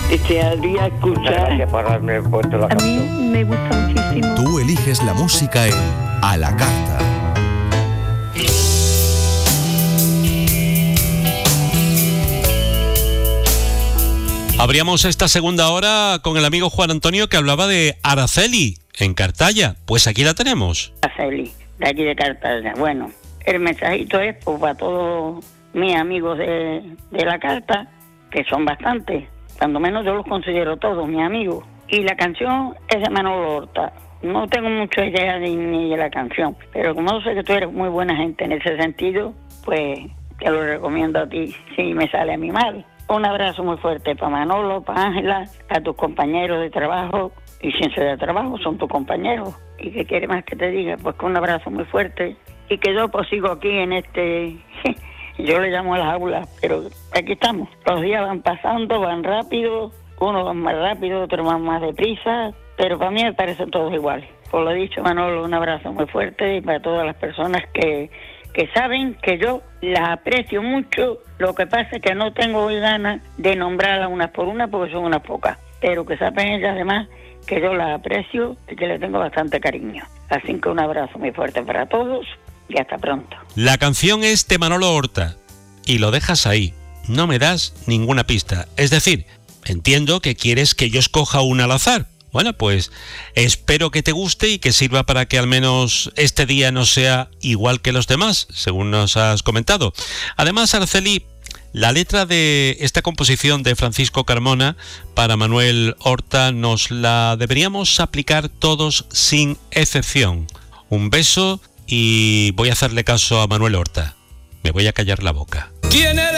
desearía escuchar. Gracias por haberme puesto la A mí canción. me gusta muchísimo. Tú eliges la música en A la Carta. Abríamos esta segunda hora con el amigo Juan Antonio, que hablaba de Araceli en Cartaya. Pues aquí la tenemos. Araceli, de aquí de Cartagena. Bueno, el mensajito es pues, para todos mis amigos de la carta, que son bastantes, cuando menos yo los considero todos mis amigos. Y la canción es de Manolo Horta. No tengo mucha idea ni de la canción, pero como yo sé que tú eres muy buena gente en ese sentido, pues te lo recomiendo a ti, si me sale a mi mal. Un abrazo muy fuerte para Manolo, para Ángela, a tus compañeros de trabajo, y sin ser de trabajo, son tus compañeros. ¿Y qué quiere más que te diga? Pues que un abrazo muy fuerte, y que yo pues sigo aquí en yo le llamo a las aulas, pero aquí estamos. Los días van pasando, van rápido, unos van más rápido, otros van más deprisa, pero para mí me parecen todos iguales. Por lo dicho, Manolo, un abrazo muy fuerte, y para todas las personas que saben que yo las aprecio mucho. Lo que pasa es que no tengo hoy ganas de nombrarlas unas por una porque son unas pocas, pero que saben ellas además que yo las aprecio y que les tengo bastante cariño. Así que un abrazo muy fuerte para todos y hasta pronto. La canción es de Manolo Horta y lo dejas ahí. No me das ninguna pista. Es decir, entiendo que quieres que yo escoja una al azar. Bueno, pues espero que te guste y que sirva para que al menos este día no sea igual que los demás, según nos has comentado. Además, Araceli, la letra de esta composición de Francisco Carmona para Manuel Horta nos la deberíamos aplicar todos sin excepción. Un beso y voy a hacerle caso a Manuel Horta. Me voy a callar la boca. ¿Quién eres?